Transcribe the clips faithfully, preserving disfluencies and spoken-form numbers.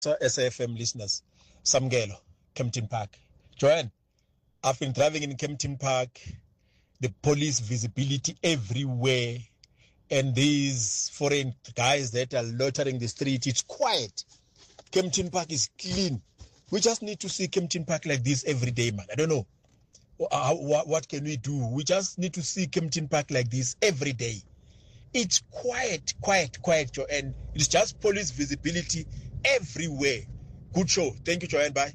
S A F M listeners, Samgelo, Kempton Park. Joanne, I've been driving in Kempton Park, the police visibility everywhere, and these foreign guys that are loitering the street, it's quiet. Kempton Park is clean. We just need to see Kempton Park like this every day, man. I don't know. What, what can we do? We just need to see Kempton Park like this every day. It's quiet, quiet, quiet, Joanne. It's just police visibility everywhere. Good show. Thank you, Joanne. Bye.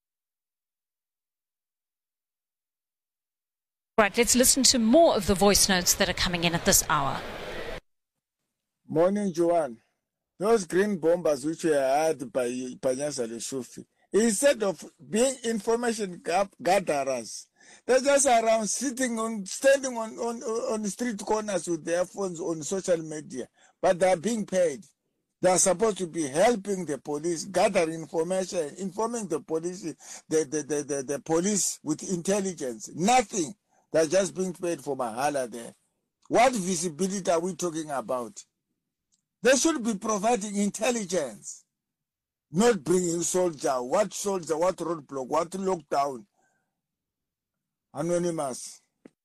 Right, let's listen to more of the voice notes that are coming in at this hour. Morning, Joanne. Those green bombers which were hired by Panyaza Leshofi, instead of being information gatherers, they're just around sitting on, standing on, on, on street corners with their phones on social media, but they're being paid. They're supposed to be helping the police, gather information, informing the police, the, the, the, the, the police with intelligence. Nothing. They're just being paid for mahala there. What visibility are we talking about? They should be providing intelligence, not bringing soldier. What soldier, what roadblock, what lockdown? Anonymous.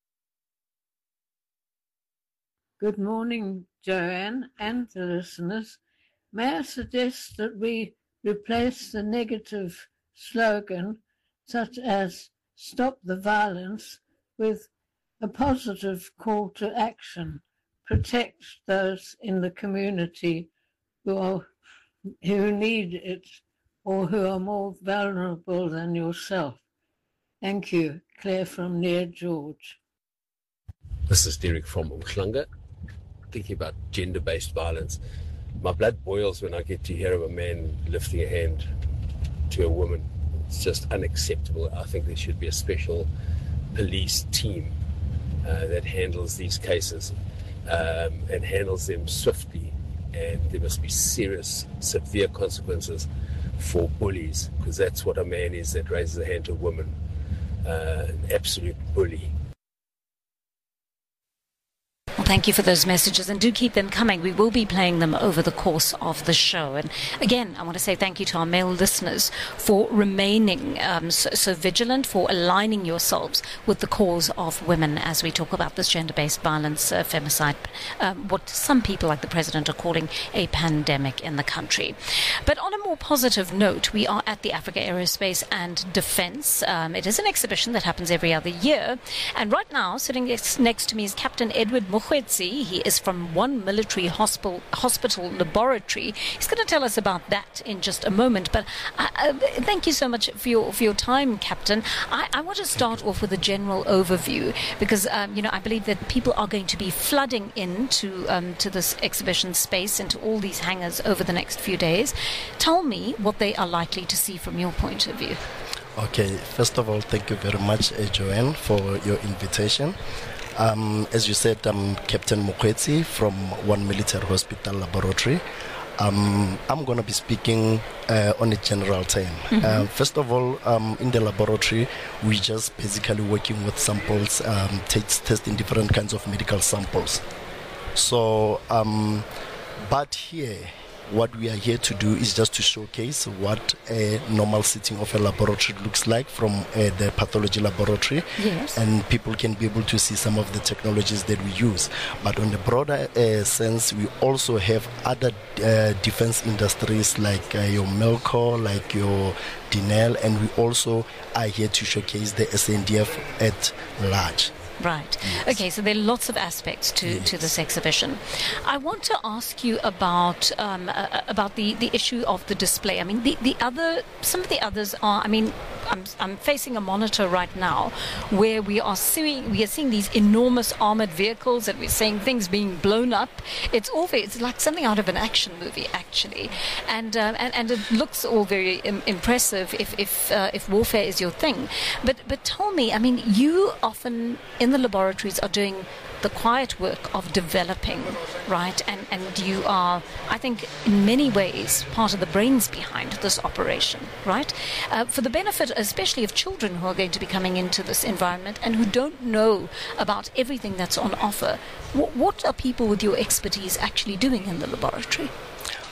Good morning, Joanne and the listeners. May I suggest that we replace the negative slogan, such as "Stop the Violence," with a positive call to action. Protect those in the community who are, who need it or who are more vulnerable than yourself. Thank you. Claire from Near George. This is Derek from Umhlanga. Thinking about gender-based violence. My blood boils when I get to hear of a man lifting a hand to a woman. It's just unacceptable. I think there should be a special police team uh, that handles these cases um, and handles them swiftly. And there must be serious, severe consequences for bullies, because that's what a man is that raises a hand to a woman. Uh, an absolute bully. Well, thank you for those messages, and do keep them coming. We will be playing them over the course of the show. And again, I want to say thank you to our male listeners for remaining um, so, so vigilant, for aligning yourselves with the cause of women as we talk about this gender-based violence, uh, femicide, um, what some people like the president are calling a pandemic in the country. But on a more positive note, we are at the Africa Aerospace and Defence. Um, it is an exhibition that happens every other year. And right now, sitting next to me is Captain Edward Mukherjee. He is from One Military Hospital, Hospital Laboratory. He's going to tell us about that in just a moment. But uh, uh, thank you so much for your for your time, Captain. I, I want to start off with a general overview because um, you know I believe that people are going to be flooding into um, to this exhibition space, into all these hangars over the next few days. Tell me what they are likely to see from your point of view. Okay, first of all, thank you very much, uh, Joanne, for your invitation. Um, as you said, I'm Captain Mukherjee from One Military Hospital Laboratory. Um, I'm going to be speaking uh, on a general term. Mm-hmm. Uh, first of all, um, in the laboratory, we're just basically working with samples, um, t- testing different kinds of medical samples. So, um, but here, what we are here to do is just to showcase what a normal setting of a laboratory looks like from uh, the pathology laboratory. Yes. And people can be able to see some of the technologies that we use. But on the broader uh, sense, we also have other uh, defense industries like uh, your Melco, like your Denel, and we also are here to showcase the S N D F at large. Right. Yes. Okay, so there are lots of aspects to, yes. to this exhibition. I want to ask you about um, uh, about the, the issue of the display. I mean, the, the other, some of the others are, I mean, I'm, I'm facing a monitor right now where we are seeing, we are seeing these enormous armored vehicles and we're seeing things being blown up. It's all very, it's like something out of an action movie, actually. And uh, and, and it looks all very im- impressive if if, uh, if warfare is your thing. But, but tell me, I mean, you often in the laboratories are doing the quiet work of developing, right? And and you are, I think, in many ways, part of the brains behind this operation, right? Uh, for the benefit, especially of children who are going to be coming into this environment and who don't know about everything that's on offer, what, what are people with your expertise actually doing in the laboratory?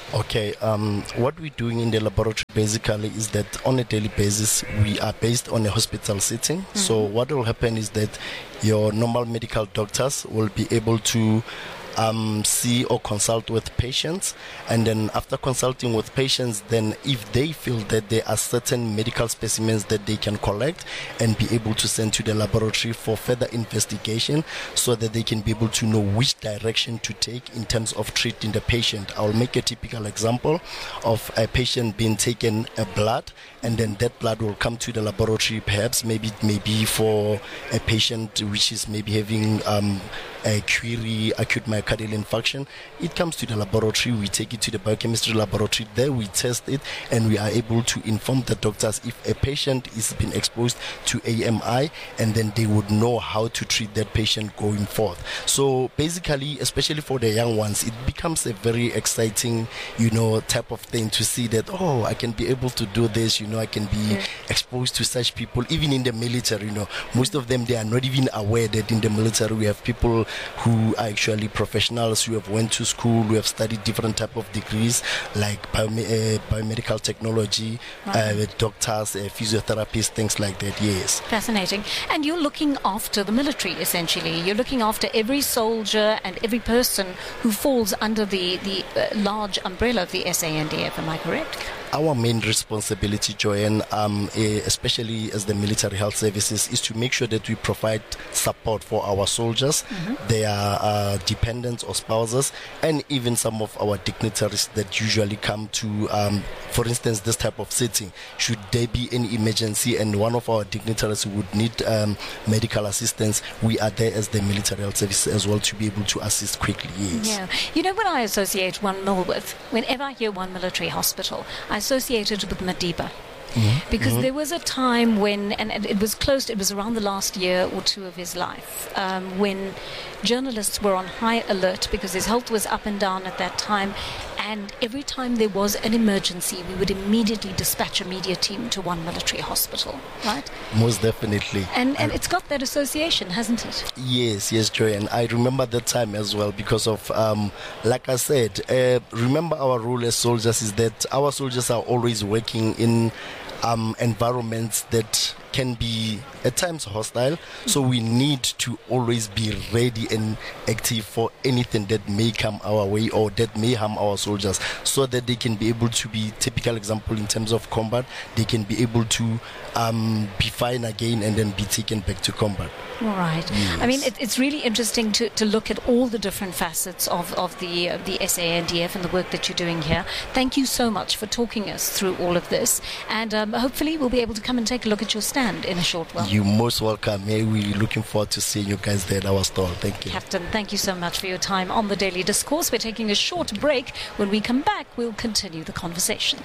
Okay, um, what we're doing in the laboratory basically is that on a daily basis we are based on a hospital setting. Mm-hmm. So what will happen is that your normal medical doctors will be able to Um, see or consult with patients, and then after consulting with patients, then if they feel that there are certain medical specimens that they can collect and be able to send to the laboratory for further investigation so that they can be able to know which direction to take in terms of treating the patient. I'll make a typical example of a patient being taken a blood, and then that blood will come to the laboratory, perhaps maybe maybe for a patient which is maybe having um, a query acute myocardial infarction. It comes to the laboratory, we take it to the biochemistry laboratory, there we test it, and we are able to inform the doctors if a patient is been exposed to A M I, and then they would know how to treat that patient going forth. So basically, especially for the young ones, it becomes a very exciting, you know, type of thing to see that, oh, I can be able to do this, you know, I can be yeah. exposed to such people, even in the military, you know. Most of them, they are not even aware that in the military we have people who are actually professionals, who have went to school, who have studied different type of degrees like biome- uh, biomedical technology, right. uh, doctors, uh, physiotherapists, things like that. Yes. Fascinating. And you're looking after the military, essentially. You're looking after every soldier and every person who falls under the, the uh, large umbrella of the S A N D F. Am I correct? Our main responsibility, Joanne, um, especially as the military health services, is to make sure that we provide support for our soldiers, mm-hmm. their uh, dependents or spouses, and even some of our dignitaries that usually come to, um, for instance, this type of setting. Should there be any emergency and one of our dignitaries would need um, medical assistance, we are there as the military health services as well to be able to assist quickly. Yes. Yeah. You know, when I associate One Mil with, whenever I hear one military hospital, I associated with Madiba. Mm-hmm. Because mm-hmm. there was a time when, and it was close, it was around the last year or two of his life, um, when journalists were on high alert because his health was up and down at that time, and every time there was an emergency, we would immediately dispatch a media team to one military hospital, right? Most definitely. And and it's got that association, hasn't it? Yes, yes, Joy, and I remember that time as well because of, um, like I said, uh, remember our role as soldiers is that our soldiers are always working in um, environments that can be at times hostile, so we need to always be ready and active for anything that may come our way or that may harm our soldiers, so that they can be able to be, typical example in terms of combat, they can be able to um, be fine again and then be taken back to combat. Right. Yes. I mean, it, it's really interesting to, to look at all the different facets of, of the uh, the S A N D F and the work that you're doing here. Thank you so much for talking us through all of this, and um, hopefully we'll be able to come and take a look at your stand in a short while. You're most welcome. We're looking forward to seeing you guys there at our stall. Thank you. Captain, thank you so much for your time on the Daily Discourse. We're taking a short break. When we come back, we'll continue the conversation.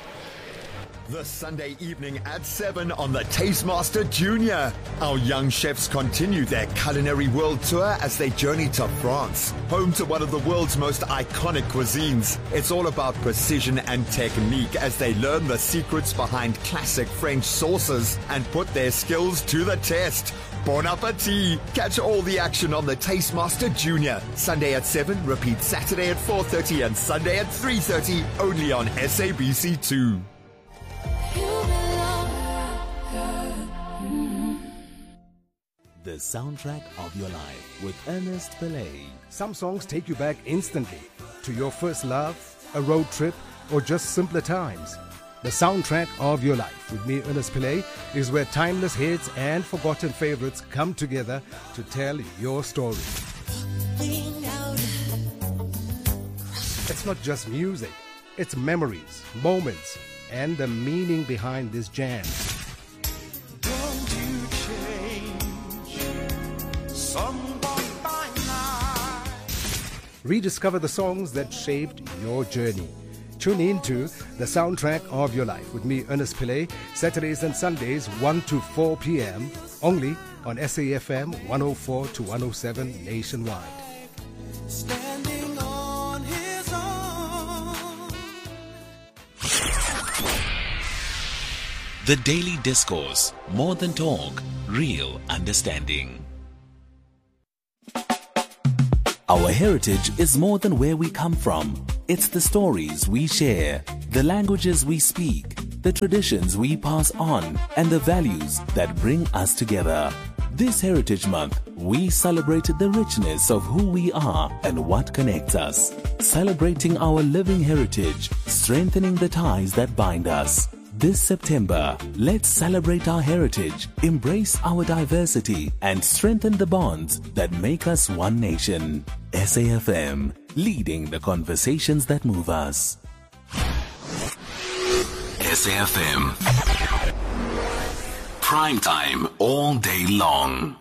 This Sunday evening at seven on the Tastemaster Junior. Our young chefs continue their culinary world tour as they journey to France, home to one of the world's most iconic cuisines. It's all about precision and technique as they learn the secrets behind classic French sauces and put their skills to the test. Bon appetit! Catch all the action on the Tastemaster Junior. Sunday at seven, repeat Saturday at four thirty and Sunday at three thirty, only on S A B C two. The soundtrack of your life with Ernest Pillay. Some songs take you back instantly to your first love, a road trip, or just simpler times. The soundtrack of your life with me, Ernest Pillay, is where timeless hits and forgotten favorites come together to tell your story. It's not just music, it's memories, moments, and the meaning behind this jam. Don't you change someone by night. Rediscover the songs that shaped your journey. Tune in to The Soundtrack of Your Life with me, Ernest Pillay, Saturdays and Sundays, one to four p.m., only on S A F M one oh four to one oh seven nationwide. Standing on his own. The Daily Discourse. More than talk, real understanding. Our heritage is more than where we come from. It's the stories we share, the languages we speak, the traditions we pass on, and the values that bring us together. This Heritage Month, we celebrate the richness of who we are and what connects us. Celebrating our living heritage, strengthening the ties that bind us. This September, let's celebrate our heritage, embrace our diversity, and strengthen the bonds that make us one nation. S A F M, leading the conversations that move us. S A F M. Prime time all day long.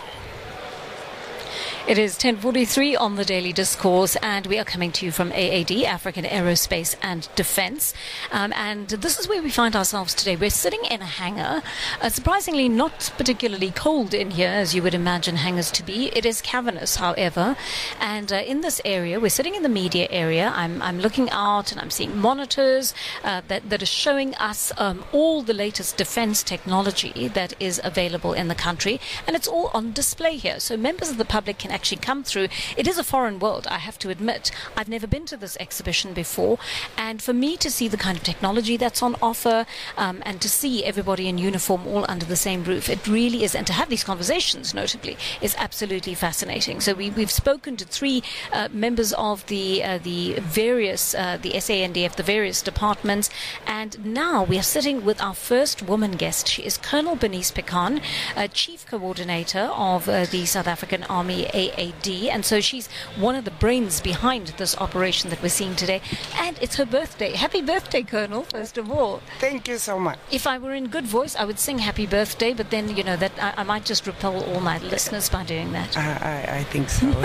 It is ten forty-three on the Daily Discourse, and we are coming to you from A A D, African Aerospace and Defence. Um, and this is where we find ourselves today. We're sitting in a hangar, uh, surprisingly not particularly cold in here, as you would imagine hangars to be. It is cavernous, however. And uh, in this area, we're sitting in the media area. I'm, I'm looking out and I'm seeing monitors uh, that, that are showing us um, all the latest defence technology that is available in the country. And it's all on display here. So members of the public can actually come through. It is a foreign world, I have to admit. I've never been to this exhibition before, and for me to see the kind of technology that's on offer um, and to see everybody in uniform all under the same roof, it really is, and to have these conversations notably, is absolutely fascinating. So we, we've spoken to three uh, members of the uh, the various uh, the S A N D F, the various departments, and now we are sitting with our first woman guest. She is Colonel Bernice Pecan, uh, Chief Coordinator of uh, the South African Army A A D, and so she's one of the brains behind this operation that we're seeing today, and it's her birthday. Happy birthday, Colonel, first of all. Thank you so much. If I were in good voice, I would sing happy birthday, but then, you know, that I, I might just repel all my listeners by doing that. Uh, I, I think so.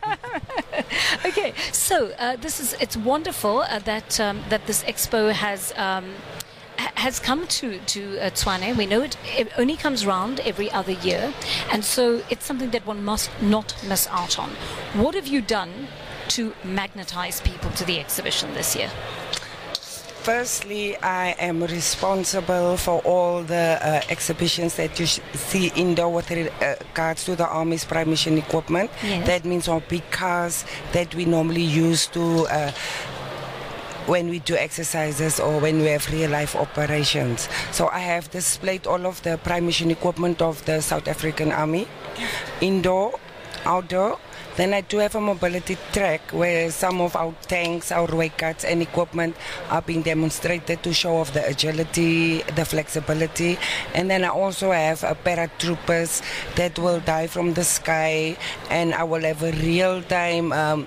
Okay, so uh, this is, it's wonderful uh, that um, that this expo has um, has come to, to uh, Tshwane. We know it, it only comes round every other year, and so it's something that one must not miss out on. What have you done to magnetize people to the exhibition this year? Firstly, I am responsible for all the uh, exhibitions that you sh- see indoor with regards to the Army's prime mission equipment. Yes. That means our big cars that we normally use to uh, when we do exercises or when we have real-life operations. So I have displayed all of the prime mission equipment of the South African Army, indoor, outdoor. Then I do have a mobility track where some of our tanks, our waycards and equipment are being demonstrated to show off the agility, the flexibility. And then I also have a paratroopers that will dive from the sky, and I will have a real-time um,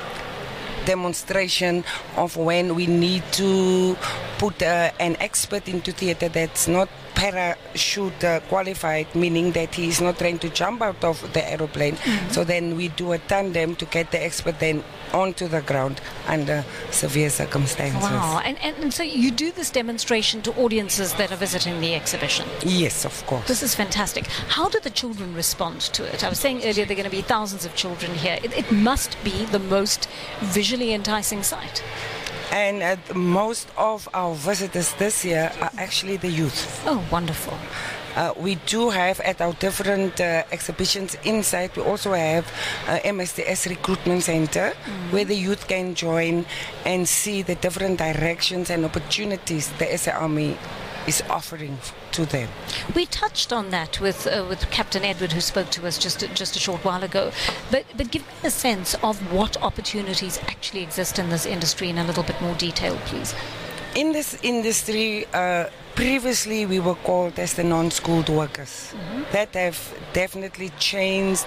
demonstration of when we need to put uh, an expert into theater that's not parachute uh, qualified, meaning that he is not trained to jump out of the aeroplane. Mm-hmm. So then we do a tandem to get the expert then onto the ground under severe circumstances. Wow, and, and, and so you do this demonstration to audiences that are visiting the exhibition? Yes, of course. This is fantastic. How do the children respond to it? I was saying earlier there are going to be thousands of children here. It, it must be the most visually enticing sight. And uh, most of our visitors this year are actually the youth. Oh, wonderful. Uh, we do have at our different uh, exhibitions inside, we also have uh, M S D S Recruitment Center, mm-hmm. where the youth can join and see the different directions and opportunities the S A Army is offering to them. We touched on that with uh, with Captain Edward, who spoke to us just just a short while ago. But but give me a sense of what opportunities actually exist in this industry in a little bit more detail, please. In this industry, uh, previously we were called as the non-schooled workers. Mm-hmm. That have definitely changed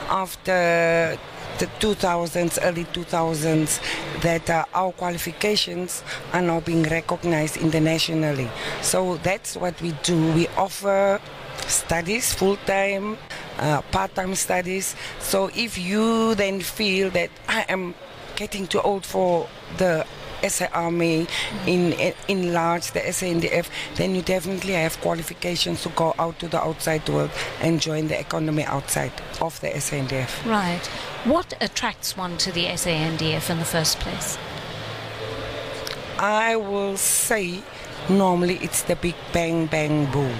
after the two thousands, early two thousands, that uh, our qualifications are now being recognized internationally. So that's what we do. We offer studies, full-time, uh, part-time studies. So if you then feel that I am getting too old for the S A Army, in, in enlarge the S A N D F, then you definitely have qualifications to go out to the outside world and join the economy outside of the S A N D F. Right. What attracts one to the S A N D F in the first place? I will say normally it's the big bang, bang, boom.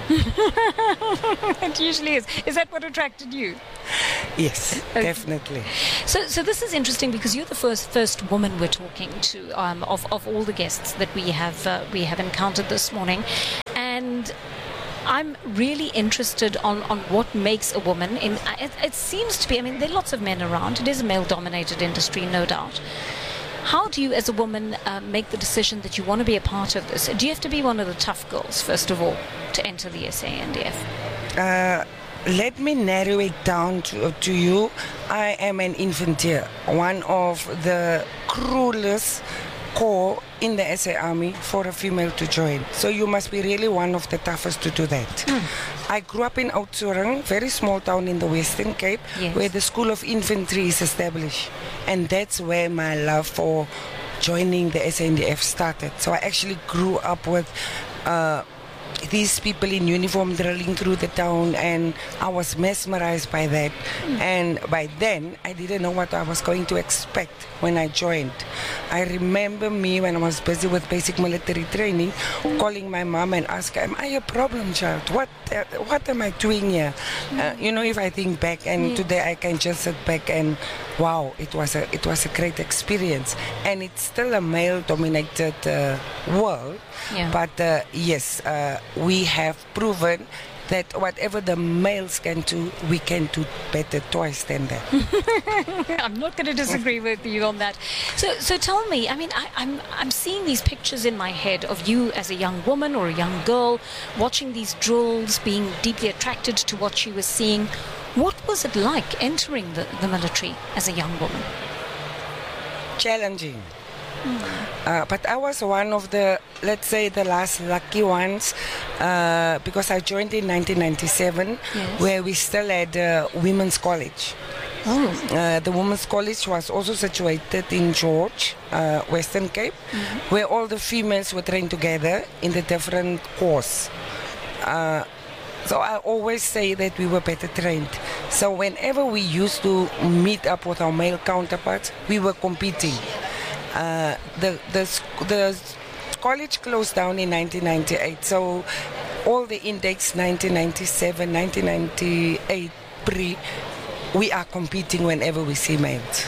It usually is. Is that what attracted you? Yes, Okay. definitely. So, so this is interesting because you're the first first woman we're talking to um, of of all the guests that we have uh, we have encountered this morning, and I'm really interested on, on what makes a woman. In it, it seems to be. I mean, there are lots of men around. It is a male-dominated industry, no doubt. How do you, as a woman, uh, make the decision that you want to be a part of this? Do you have to be one of the tough girls first of all to enter the S A N D F? Uh, let me narrow it down to, to you. I am an infanteer, one of the cruelest corps in the S A Army for a female to join. So you must be really one of the toughest to do that. Hmm. I grew up in Oudtshoorn, very small town in the Western Cape, Yes. where the School of Infantry is established. And that's where my love for joining the S A N D F started. So I actually grew up with uh, these people in uniform drilling through the town, and I was mesmerized by that. And by then, I didn't know what I was going to expect when I joined. I remember me when I was busy with basic military training, calling my mom and asking, am I a problem child? What uh, what am I doing here? Uh, you know, if I think back, and Yeah. today I can just sit back and, wow, it was a it was a great experience. And it's still a male-dominated uh, world. Yeah. But uh, yes, uh, we have proven that whatever the males can do, we can do better twice than that. I'm not going to disagree with you on that. So, so tell me. I mean, I, I'm I'm seeing these pictures in my head of you as a young woman or a young girl watching these drills, being deeply attracted to what she was seeing. What was it like entering the, the military as a young woman? Challenging. Uh, but I was one of the, let's say, the last lucky ones, uh, because I joined in nineteen ninety-seven, Yes. where we still had uh, women's college. Oh. Uh, the women's college was also situated in George, uh, Western Cape, where all the females were trained together in the different course. Uh, so I always say that we were better trained. So whenever we used to meet up with our male counterparts, we were competing. Uh, the the sc- the college closed down in nineteen ninety-eight, so all the index nineteen ninety-seven, nineteen ninety-eight pre, we are competing whenever we see males.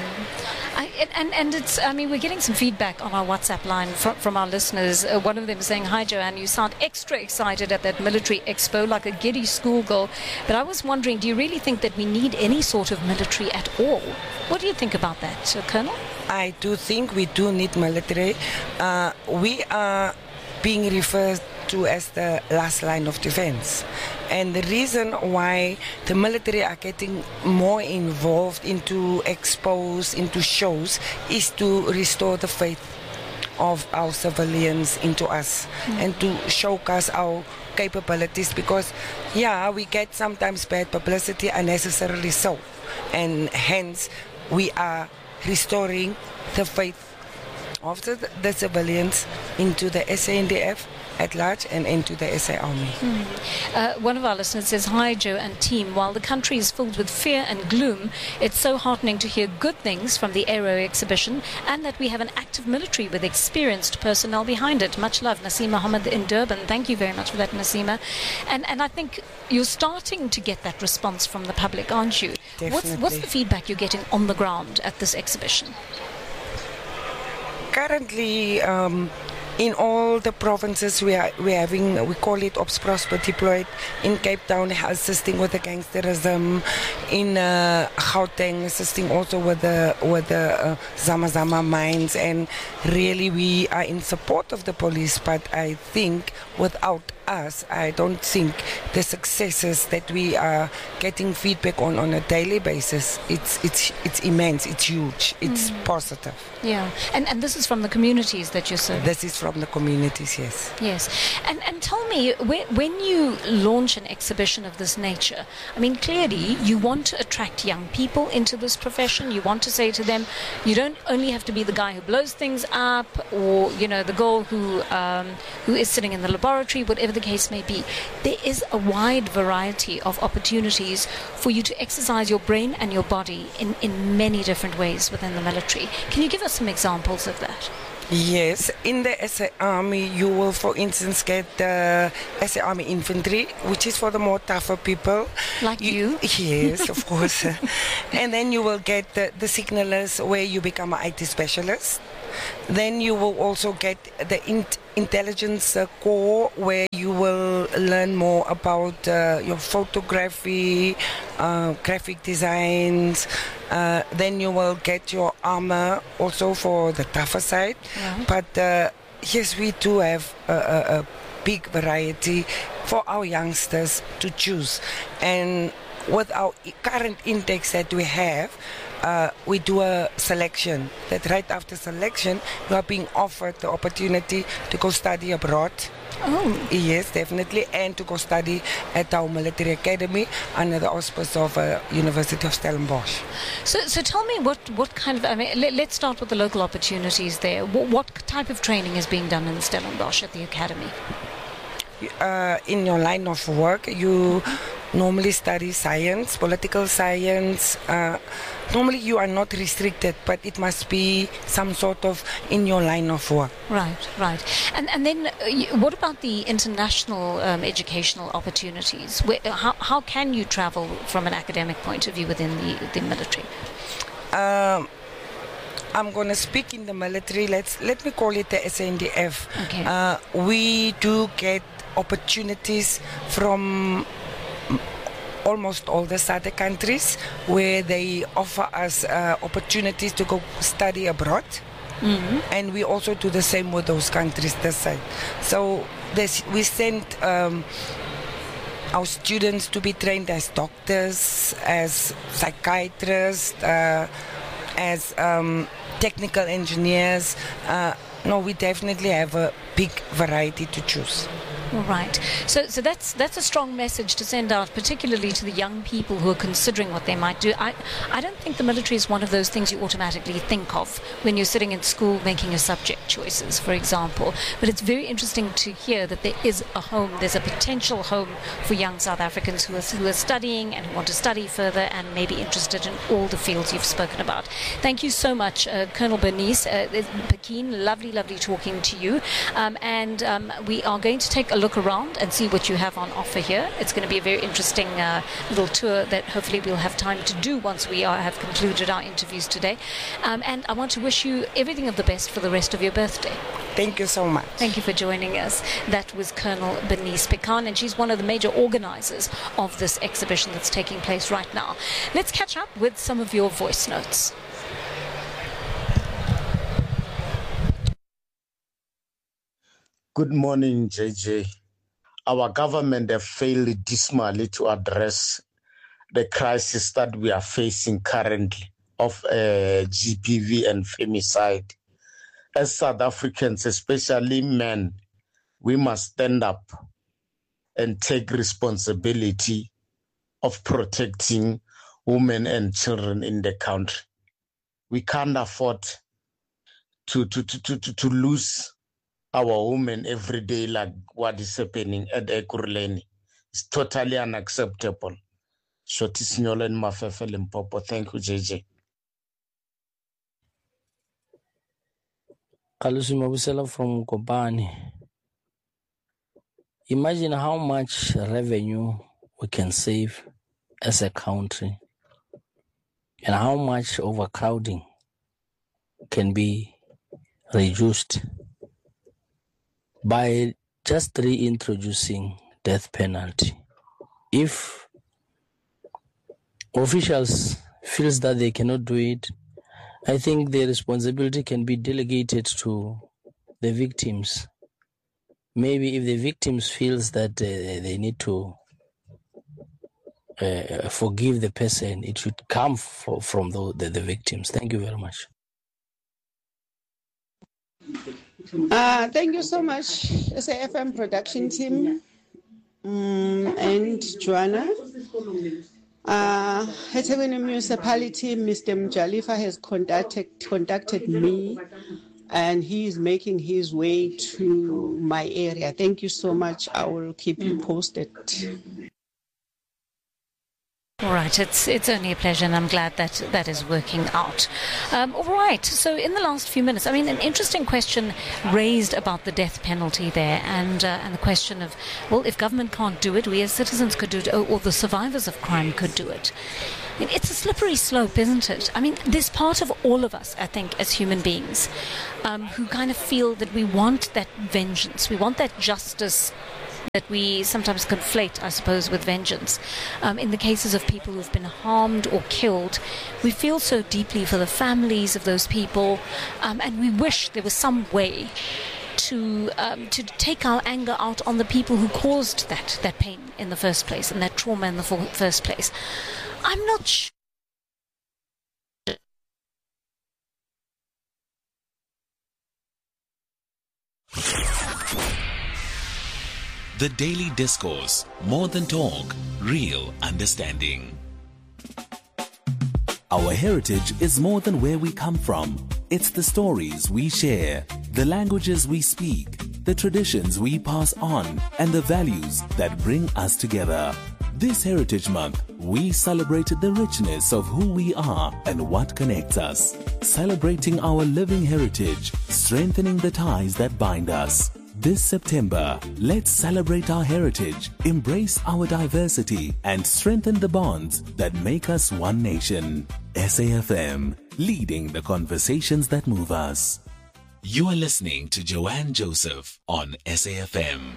I, and and it's. I mean, we're getting some feedback on our WhatsApp line from, from our listeners. Uh, one of them is saying, "Hi, Joanne, you sound extra excited at that military expo, like a giddy schoolgirl." But I was wondering, do you really think that we need any sort of military at all? What do you think about that, Sir Colonel? I do think we do need military. Uh, we are being referred to as the last line of defense. And the reason why the military are getting more involved into expos, into shows, is to restore the faith of our civilians into us and to showcase our capabilities, because, yeah, we get sometimes bad publicity, unnecessarily so. And hence, we are restoring the faith of the, the civilians into the S A N D F at large and into the S A Army. Uh, one of our listeners says, "Hi, Joe and team. While the country is filled with fear and gloom, it's so heartening to hear good things from the Aero exhibition, and that we have an active military with experienced personnel behind it. Much love, Naseem Mohammed in Durban." Thank you very much for that, Naseema. And and I think you're starting to get that response from the public, aren't you? What's, what's Definitely. the feedback you're getting on the ground at this exhibition? Currently, um, in all the provinces we are we having, we call it Ops Prosper deployed. In Cape Town, assisting with the gangsterism. In uh, Gauteng, assisting also with the with the uh, Zama Zama mines. And really, we are in support of the police. But I think without us, I don't think the successes that we are getting feedback on on a daily basis, it's it's it's immense, it's huge, it's positive. Yeah, and and this is from the communities that you're serving. This is from the communities, yes. Yes, and and tell me, when, when you launch an exhibition of this nature, I mean, clearly you want to attract young people into this profession. You want to say to them, you don't only have to be the guy who blows things up, or you know, the girl who um, who is sitting in the laboratory, whatever the case may be. There is a wide variety of opportunities for you to exercise your brain and your body in in many different ways within the military. Can you give us some examples of that? Yes, in the S A Army, you will, for instance, get the S A Army Infantry, which is for the more tougher people. Like you? Yes, of course. And then you will get the, the signalers, where you become an I T specialist. Then you will also get the in- intelligence uh, corps, where you will learn more about uh, your photography, uh, graphic designs. Uh, then you will get your armor also for the tougher side. Yeah. But uh, yes, we do have a, a, a big variety for our youngsters to choose. And with our current index that we have, Uh, we do a selection, that right after selection you are being offered the opportunity to go study abroad. Oh. Yes, definitely, and to go study at our military academy under the auspice of uh, University of Stellenbosch. So, so tell me what, what kind of, I mean, let, let's start with the local opportunities there. What, what type of training is being done in Stellenbosch at the academy? Uh, in your line of work, you normally study science, political science. Uh, normally you are not restricted, but it must be some sort of in your line of work. Right, right. And and then uh, y- what about the international um, educational opportunities? Where, how, how can you travel from an academic point of view within the, the military? Um, I'm going to speak in the military. Let's let me call it the S A N D F. Okay. Uh, we do get opportunities from almost all the S A D C countries, where they offer us uh, opportunities to go study abroad. Mm-hmm. And we also do the same with those countries this side. So this, we send um, our students to be trained as doctors, as psychiatrists, uh, as um, technical engineers. Uh, no, we definitely have a big variety to choose. All right. So, so that's that's a strong message to send out, particularly to the young people who are considering what they might do. I, I don't think the military is one of those things you automatically think of when you're sitting in school making your subject choices, for example. But it's very interesting to hear that there is a home, there's a potential home for young South Africans who are, who are studying and who want to study further and may be interested in all the fields you've spoken about. Thank you so much, uh, Colonel Bernice uh, Pekin. Lovely, lovely talking to you. Um, and um, we are going to take a look around and see what you have on offer here. It's going to be a very interesting uh, little tour that hopefully we'll have time to do once we are, have concluded our interviews today. Um, and I want to wish you everything of the best for the rest of your birthday. Thank you so much. Thank you for joining us. That was Colonel Bernice Pekan, and she's one of the major organizers of this exhibition that's taking place right now. Let's catch up with some of your voice notes. Good morning, J J. Our government have failed dismally to address the crisis that we are facing currently of uh, G B V and femicide. As South Africans, especially men, we must stand up and take responsibility of protecting women and children in the country. We can't afford to, to, to, to, to lose our women every day like what is happening at Ekurhuleni. It's totally unacceptable. Shoti Signolo and Mafefe Limpopo. Thank you, J J. Kalusi Mabusela from Kobani. Imagine how much revenue we can save as a country and how much overcrowding can be reduced by just reintroducing death penalty. If officials feels that they cannot do it, I think the responsibility can be delegated to the victims. Maybe if the victims feels that uh, they need to uh, forgive the person, it should come for, from the, the, the victims. Thank you very much. Uh, thank you so much, S A F M production team um, and Joanna. Uh, eThekwini Municipality, Mister Mjalifa has contacted, contacted me and he is making his way to my area. Thank you so much. I will keep you posted. All right, it's it's only a pleasure, and I'm glad that that is working out. Um, all right, so in the last few minutes, I mean, an interesting question raised about the death penalty there, and uh, and the question of, well, if government can't do it, we as citizens could do it, or, or the survivors of crime could do it. I mean, it's a slippery slope, isn't it? I mean, there's part of all of us, I think, as human beings, um, who kind of feel that we want that vengeance, we want that justice that we sometimes conflate, I suppose, with vengeance. Um, in the cases of people who've been harmed or killed, we feel so deeply for the families of those people, um, and we wish there was some way to um, to take our anger out on the people who caused that, that pain in the first place and that trauma in the for- first place. I'm not sure. The Daily Discourse, more than talk, real understanding. Our heritage is more than where we come from. It's the stories we share, the languages we speak, the traditions we pass on, and the values that bring us together. This Heritage Month, we celebrated the richness of who we are and what connects us. Celebrating our living heritage, strengthening the ties that bind us. This September, let's celebrate our heritage, embrace our diversity, and strengthen the bonds that make us one nation. S A F M, leading the conversations that move us. You are listening to Joanne Joseph on S A F M.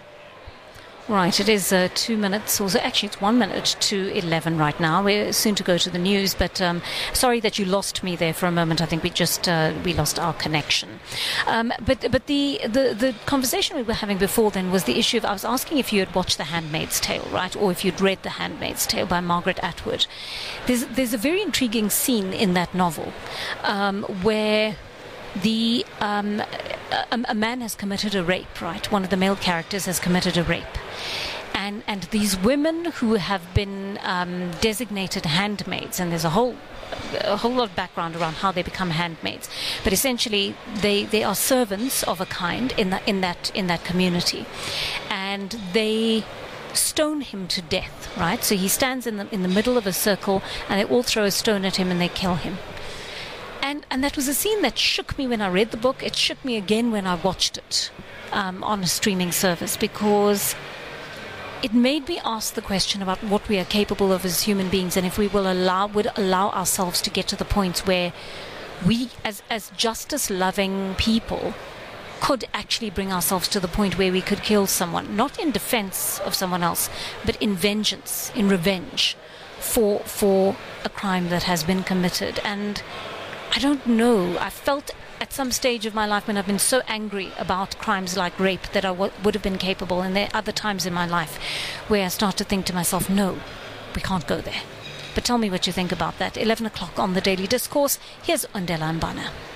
Right, it is uh, two minutes, or actually it's one minute to eleven right now. We're soon to go to the news, but um, sorry that you lost me there for a moment. I think we just uh, we lost our connection. Um, but but the, the the conversation we were having before then was the issue of, I was asking if you had watched The Handmaid's Tale, right, or if you'd read The Handmaid's Tale by Margaret Atwood. There's there's a very intriguing scene in that novel um, where the um, a, a man has committed a rape, right? One of the male characters has committed a rape. And and these women who have been um, designated handmaids, and there's a whole a whole lot of background around how they become handmaids, but essentially they, they are servants of a kind in that in that in that community, and they stone him to death, right? So he stands in the in the middle of a circle, and they all throw a stone at him and they kill him. And and that was a scene that shook me when I read the book. It shook me again when I watched it um, on a streaming service, because it made me ask the question about what we are capable of as human beings, and if we will allow would allow ourselves to get to the points where we, as as justice-loving people, could actually bring ourselves to the point where we could kill someone, not in defense of someone else, but in vengeance, in revenge for for a crime that has been committed. And I don't know, I felt at some stage of my life when I've been so angry about crimes like rape that I w- would have been capable, and there are other times in my life where I start to think to myself, no, we can't go there. But tell me what you think about that. eleven o'clock on the Daily Discourse. Here's Ondela Mbana.